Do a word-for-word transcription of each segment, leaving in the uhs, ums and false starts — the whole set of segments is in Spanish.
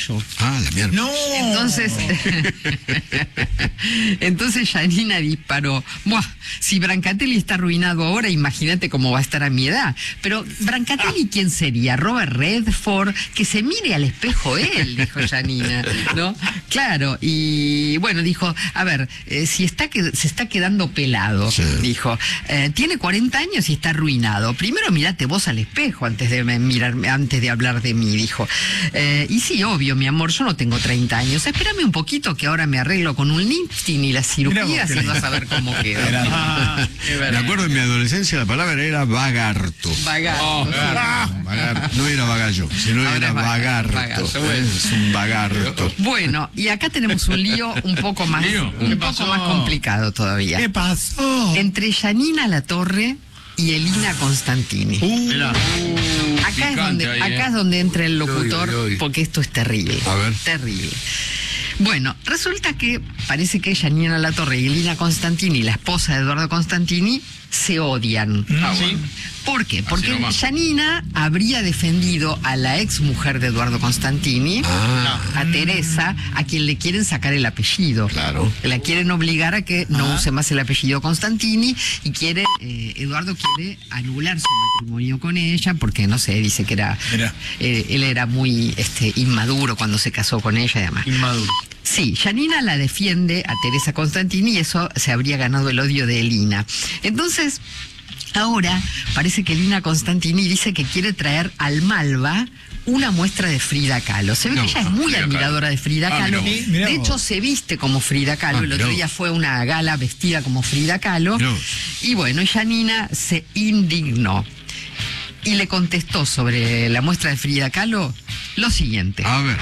caballo. Ah, la mierda. ¡No! Entonces, entonces Janina disparó. Buah, si Brancatelli está arruinado ahora, imagínate cómo va a estar a mi edad. Pero Brancatelli, ¿quién sería? Robert Redford, que se mire al espejo él, dijo Janina, ¿no? Claro, y bueno, dijo, a ver, eh, si está que se está quedando pelado, sí. dijo, eh, tiene cuarenta años y está arruinado. Primero mirate vos al espejo antes de mirarme, antes de hablar de mí, dijo. Eh, y sí, obvio, mi amor, yo no tengo treinta años. Espérame un poquito que ahora me arreglo con un lifting y las cirugías y vas a ver cómo queda. Ah, Me acuerdo en mi adolescencia la palabra era vagarto. Vagar. Oh, ah, vagarto. No era vagallo, sino Ahora era es vagar- vagarto. vagarto, ¿eh? bueno. Es un vagarto. Bueno, y acá tenemos un lío un poco más, ¿Lío? un ¿Qué poco pasó? más complicado todavía. ¿Qué pasó? Entre Janina Latorre y Elina Constantini. Uh, Mirá. Acá es, donde, ahí, ¿eh? acá es donde entra el locutor, Uy, uy, uy. porque esto es terrible. A ver. Terrible. Bueno, resulta que parece que Janina Latorre y Elina Constantini, la esposa de Eduardo Constantini, se odian. Ah, bueno. ¿Por qué? Porque nomás. Janina habría defendido a la ex mujer de Eduardo Constantini, Ah, a Teresa, a quien le quieren sacar el apellido. claro. La quieren obligar a que no Ah. use más el apellido Constantini y quiere, eh, Eduardo quiere anular su matrimonio con ella porque, no sé, dice que era, Mirá. eh, él era muy este, inmaduro cuando se casó con ella y demás. Inmaduro. Sí, Janina la defiende a Teresa Constantini y eso se habría ganado el odio de Elina. Entonces, ahora parece que Elina Constantini dice que quiere traer al Malva una muestra de Frida Kahlo. Se ve No, que ella es muy Frida admiradora de Frida Ah, Kahlo. mirá vos. Mirá De vos. hecho, se viste como Frida Kahlo. Ah, El otro mirá día vos. fue una gala vestida como Frida Kahlo. Mirá vos. Y bueno, y Janina se indignó. Y le contestó sobre la muestra de Frida Kahlo lo siguiente. A ver.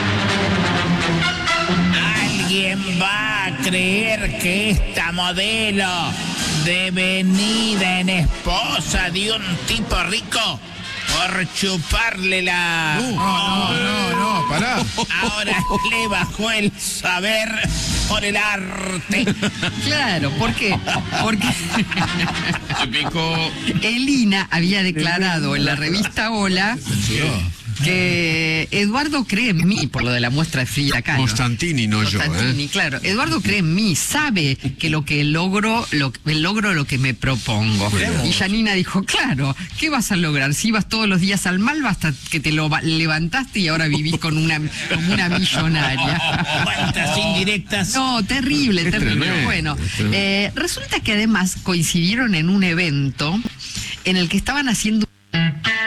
¿Alguien va a creer que esta modelo devenida en esposa de un tipo rico por chuparle la... No, no, no, no, pará. Ahora le bajó el saber por el arte. Claro, ¿por qué? Porque Se picó. Elina había declarado en la revista Hola que Eduardo cree en mí por lo de la muestra de Frida Kahlo. Constantini, no yo, Constantini, ¿eh? claro. Eduardo cree en mí, sabe que lo que logro, lo, logro lo que me propongo. Y Janina dijo, claro, ¿qué vas a lograr? Si ibas todos los días al Malva hasta que te lo va- levantaste y ahora vivís con una, como una millonaria. ¿Cuántas indirectas? No, terrible, Es terrible. tremendo, Bueno, es tremendo. eh, resulta que además coincidieron en un evento en el que estaban haciendo